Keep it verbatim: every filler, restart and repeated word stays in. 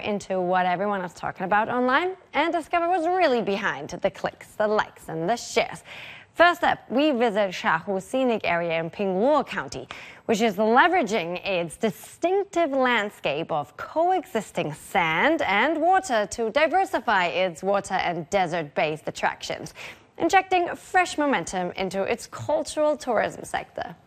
into what everyone is talking about online and discover what's really behind the clicks, the likes, and the shares. First up, we visit Shahu Scenic Area in Pingluo County, which is leveraging its distinctive landscape of coexisting sand and water to diversify its water and desert-based attractions, injecting fresh momentum into its cultural tourism sector.